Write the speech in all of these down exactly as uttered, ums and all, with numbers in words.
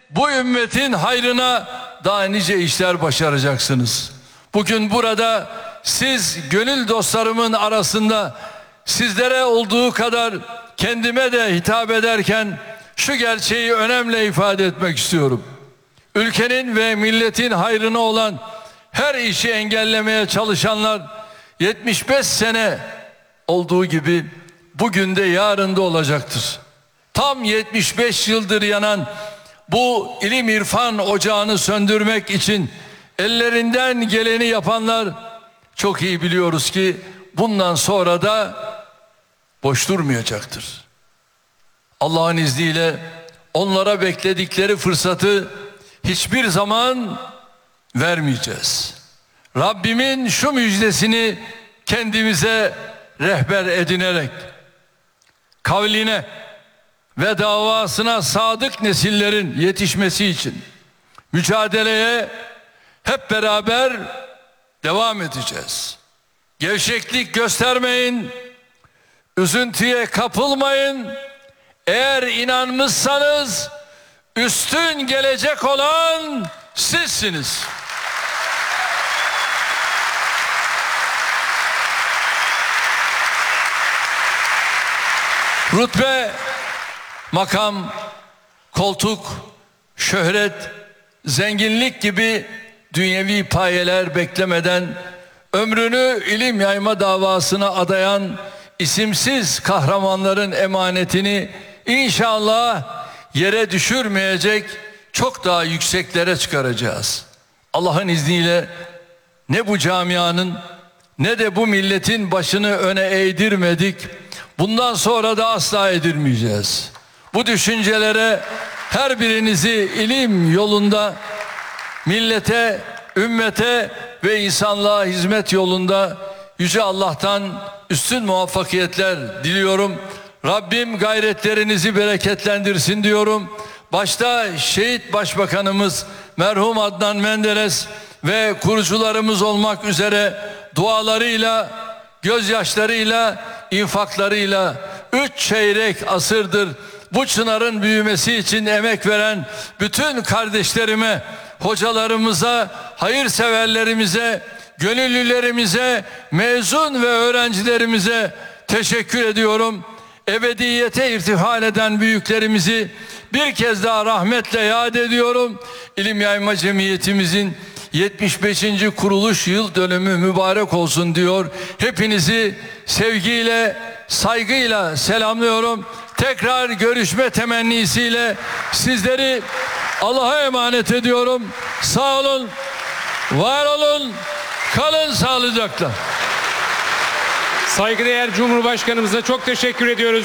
bu ümmetin hayrına daha nice işler başaracaksınız. Bugün burada siz gönül dostlarımın arasında sizlere olduğu kadar kendime de hitap ederken şu gerçeği önemli ifade etmek istiyorum. Ülkenin ve milletin hayrına olan her işi engellemeye çalışanlar yetmiş beş sene olduğu gibi bugün de yarın da olacaktır. Tam yetmiş beş yıldır yanan bu ilim irfan ocağını söndürmek için ellerinden geleni yapanlar çok iyi biliyoruz ki bundan sonra da boş durmayacaktır. Allah'ın izniyle onlara bekledikleri fırsatı hiçbir zaman vermeyeceğiz. Rabbimin şu müjdesini kendimize rehber edinerek kavline ve davasına sadık nesillerin yetişmesi için mücadeleye hep beraber devam edeceğiz. Gevşeklik göstermeyin, üzüntüye kapılmayın. Eğer inanmışsanız üstün gelecek olan sizsiniz. Rütbe, makam, koltuk, şöhret, zenginlik gibi dünyevi payeler beklemeden ömrünü ilim yayma davasına adayan isimsiz kahramanların emanetini İnşallah yere düşürmeyecek çok daha yükseklere çıkaracağız. Allah'ın izniyle ne bu camianın ne de bu milletin başını öne eğdirmedik. Bundan sonra da asla eğdirmeyeceğiz. Bu düşüncelere her birinizi ilim yolunda millete, ümmete ve insanlığa hizmet yolunda Yüce Allah'tan üstün muvaffakiyetler diliyorum. Rabbim gayretlerinizi bereketlendirsin diyorum. Başta şehit başbakanımız merhum Adnan Menderes ve kurucularımız olmak üzere dualarıyla, gözyaşlarıyla, infaklarıyla üç çeyrek asırdır bu çınarın büyümesi için emek veren bütün kardeşlerime, hocalarımıza, hayırseverlerimize, gönüllülerimize, mezun ve öğrencilerimize teşekkür ediyorum. Ebediyete irtihal eden büyüklerimizi bir kez daha rahmetle yad ediyorum. İlim Yayma Cemiyetimizin yetmiş beşinci kuruluş yıl dönümü mübarek olsun diyor. Hepinizi sevgiyle, saygıyla selamlıyorum. Tekrar görüşme temennisiyle sizleri Allah'a emanet ediyorum. Sağ olun, var olun, kalın sağlıcakla. Saygıdeğer Cumhurbaşkanımıza çok teşekkür ediyoruz.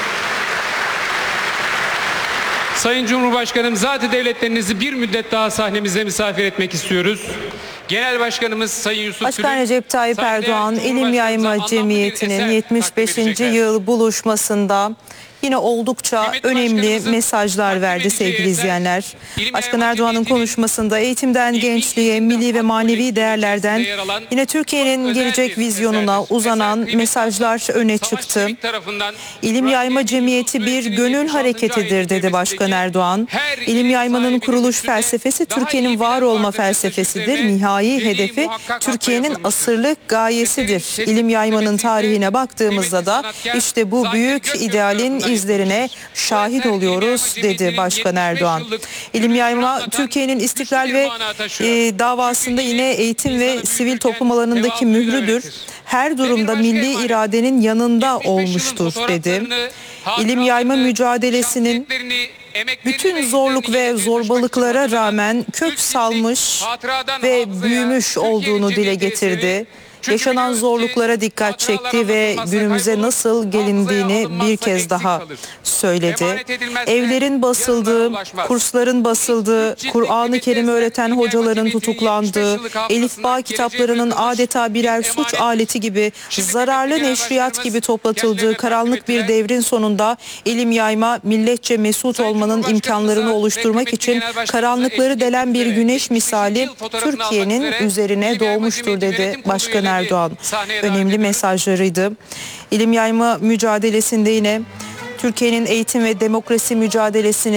Sayın Cumhurbaşkanım, zat-ı devletlerinizi bir müddet daha sahnemize misafir etmek istiyoruz. Genel Başkanımız Sayın Yusuf Başkan Tülün, Recep Tayyip Erdoğan, İlim Yayma Cemiyeti'nin yetmiş beşinci yıl buluşmasında yine oldukça önemli mesajlar verdi sevgili izleyenler. Başkan Erdoğan'ın konuşmasında eğitimden gençliğe, milli ve manevi değerlerden yine Türkiye'nin gelecek vizyonuna uzanan mesajlar öne çıktı. İlim Yayma Cemiyeti bir gönül hareketidir dedi Başkan Erdoğan. İlim Yaymanın kuruluş felsefesi Türkiye'nin var olma felsefesidir. Nihai hedefi Türkiye'nin asırlık gayesidir. İlim Yaymanın tarihine baktığımızda da işte bu büyük idealin izlerine şahit oluyoruz dedi Başkan Erdoğan. İlim Yayma Türkiye'nin istiklal ve e, davasında yine eğitim ve sivil toplum alanındaki mührüdür. Her durumda milli iradenin yanında olmuştur dedi. İlim Yayma mücadelesinin bütün zorluk ve zorbalıklara rağmen kök salmış ve büyümüş olduğunu dile getirdi. Yaşanan zorluklara dikkat çekti ve günümüze nasıl gelindiğini bir kez daha söyledi. Evlerin basıldığı, kursların basıldığı, Kur'an-ı Kerim öğreten hocaların tutuklandığı, elifba kitaplarının adeta birer suç aleti gibi, zararlı neşriyat gibi toplatıldığı karanlık bir devrin sonunda ilim yayma, milletçe mesut olmanın imkanlarını oluşturmak için karanlıkları delen bir güneş misali Türkiye'nin üzerine doğmuştur dedi Başkan Erdoğan. Önemli mesajlarıydı. İlim yayma mücadelesinde yine Türkiye'nin eğitim ve demokrasi mücadelesinin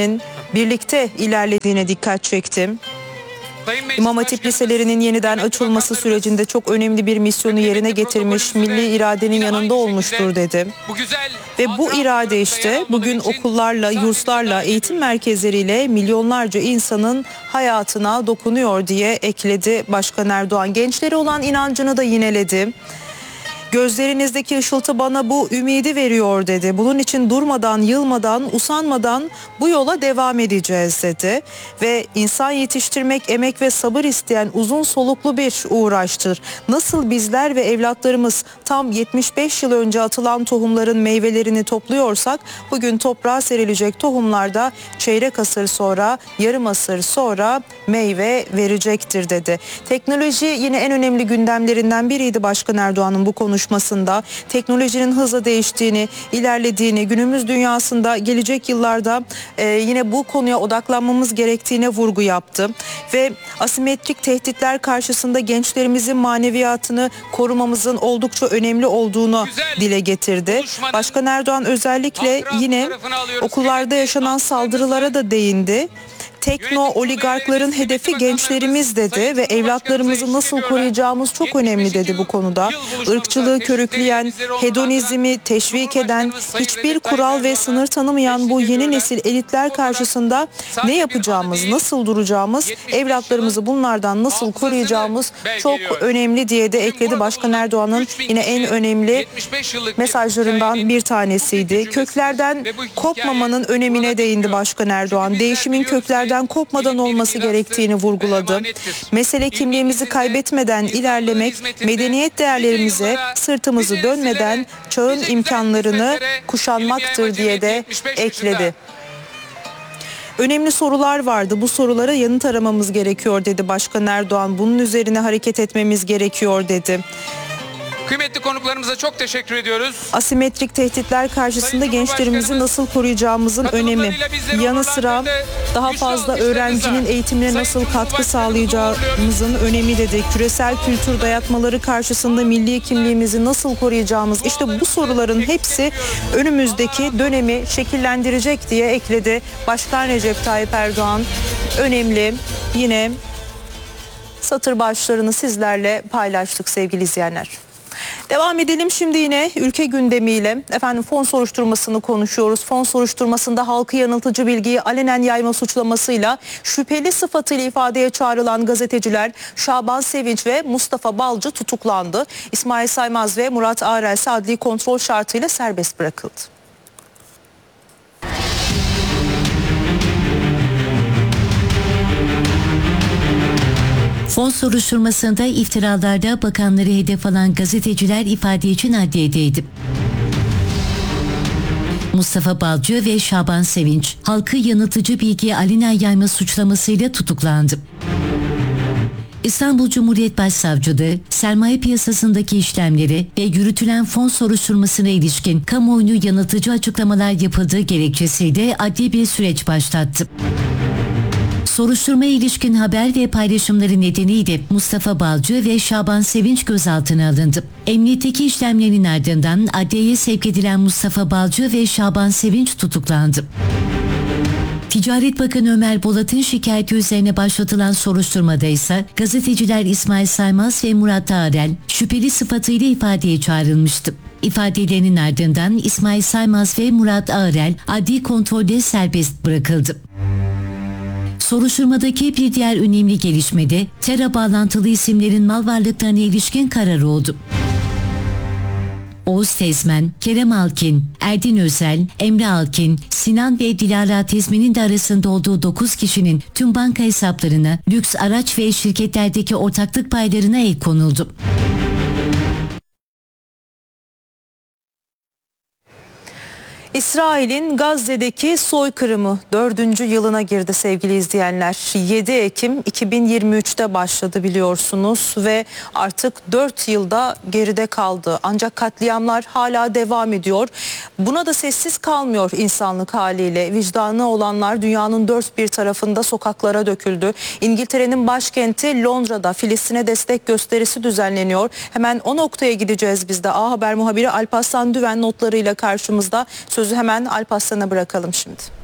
birlikte ilerlediğine dikkat çektim. İmam Hatip liselerinin yeniden açılması sürecinde çok önemli bir misyonu yerine getirmiş, milli iradenin yanında olmuştur dedi. Ve bu irade işte bugün okullarla, yurslarla, eğitim merkezleriyle milyonlarca insanın hayatına dokunuyor diye ekledi Başkan Erdoğan. Gençlere olan inancını da yineledi. Gözlerinizdeki ışıltı bana bu ümidi veriyor dedi. Bunun için durmadan, yılmadan, usanmadan bu yola devam edeceğiz dedi. Ve insan yetiştirmek emek ve sabır isteyen uzun soluklu bir uğraştır. Nasıl bizler ve evlatlarımız tam yetmiş beş yıl önce atılan tohumların meyvelerini topluyorsak, bugün toprağa serilecek tohumlar da çeyrek asır sonra, yarım asır sonra meyve verecektir dedi. Teknoloji yine en önemli gündemlerinden biriydi Başkan Erdoğan'ın bu konuşmasında. Teknolojinin hızla değiştiğini, ilerlediğini, günümüz dünyasında gelecek yıllarda e, yine bu konuya odaklanmamız gerektiğine vurgu yaptı. Ve asimetrik tehditler karşısında gençlerimizin maneviyatını korumamızın oldukça önemli olduğunu dile getirdi. Başkan Erdoğan özellikle yine okullarda yaşanan saldırılara da değindi. Tekno oligarkların hedefi gençlerimiz dedi ve evlatlarımızı nasıl koruyacağımız çok önemli dedi bu konuda. Irkçılığı körükleyen, hedonizmi teşvik eden, hiçbir kural ve sınır tanımayan bu yeni nesil elitler karşısında ne yapacağımız, nasıl duracağımız, evlatlarımızı bunlardan nasıl koruyacağımız çok önemli diye de ekledi. Başkan Erdoğan'ın yine en önemli mesajlarından bir tanesiydi. Köklerden kopmamanın önemine değindi Başkan Erdoğan. Değişimin köklerden kopmadan olması gerektiğini vurguladı. Mesele kimliğimizi kaybetmeden ilerlemek, medeniyet değerlerimize sırtımızı dönmeden çağın imkanlarını kuşanmaktır diye de ekledi. Önemli sorular vardı. Bu sorulara yanıt aramamız gerekiyor dedi Başkan Erdoğan. Bunun üzerine hareket etmemiz gerekiyor dedi. Kıymetli konuklarımıza çok teşekkür ediyoruz. Asimetrik tehditler karşısında gençlerimizi nasıl koruyacağımızın önemi, yanı sıra daha fazla öğrencinin eğitimine nasıl katkı sağlayacağımızın önemi dedi. Küresel kültür dayatmaları karşısında milli kimliğimizi nasıl koruyacağımız, işte bu soruların hepsi önümüzdeki dönemi şekillendirecek diye ekledi Başkan Recep Tayyip Erdoğan. Önemli yine satır başlarını sizlerle paylaştık sevgili izleyenler. Devam edelim şimdi yine ülke gündemiyle. Efendim fon soruşturmasını konuşuyoruz. Fon soruşturmasında halkı yanıltıcı bilgiyi alenen yayma suçlamasıyla şüpheli sıfatıyla ifadeye çağrılan gazeteciler Şaban Sevinç ve Mustafa Balcı tutuklandı. İsmail Saymaz ve Murat Ağrel ise adli kontrol şartıyla serbest bırakıldı. Fon soruşturmasında iftiralarda bakanları hedef alan gazeteciler ifade için adliyedeydi. Mustafa Balcı ve Şaban Sevinç, halkı yanıltıcı bilgiyi alenen yayma suçlamasıyla tutuklandı. İstanbul Cumhuriyet Başsavcılığı, sermaye piyasasındaki işlemleri ve yürütülen fon soruşturmasına ilişkin kamuoyunu yanıltıcı açıklamalar yapıldığı gerekçesiyle adli bir süreç başlattı. Soruşturmaya ilişkin haber ve paylaşımları nedeniyle Mustafa Balcı ve Şaban Sevinç gözaltına alındı. Emniyetteki işlemlerin ardından adliyeye sevk edilen Mustafa Balcı ve Şaban Sevinç tutuklandı. Ticaret Bakanı Ömer Bolat'ın şikayeti üzerine başlatılan soruşturmada ise gazeteciler İsmail Saymaz ve Murat Ağrel şüpheli sıfatıyla ifadeye çağrılmıştı. İfadelerinin ardından İsmail Saymaz ve Murat Ağrel adli kontrolde serbest bırakıldı. Soruşturmadaki bir diğer önemli gelişmede TERA bağlantılı isimlerin mal varlıklarına ilişkin karar oldu. Oğuz Tezmen, Kerem Alkin, Erdin Özel, Emre Alkin, Sinan ve Dilara Tezmen'in de arasında olduğu dokuz kişinin tüm banka hesaplarına, lüks araç ve şirketlerdeki ortaklık paylarına el konuldu. İsrail'in Gazze'deki soykırımı dördüncü yılına girdi sevgili izleyenler. yedi Ekim iki bin yirmi üç'te başladı biliyorsunuz ve artık dört yılda geride kaldı. Ancak katliamlar hala devam ediyor. Buna da sessiz kalmıyor insanlık haliyle. Vicdanı olanlar dünyanın dört bir tarafında sokaklara döküldü. İngiltere'nin başkenti Londra'da Filistin'e destek gösterisi düzenleniyor. Hemen o noktaya gideceğiz biz de. A Haber muhabiri Alparslan Düven notlarıyla karşımızda. Sözü hemen Alparslan'a bırakalım şimdi.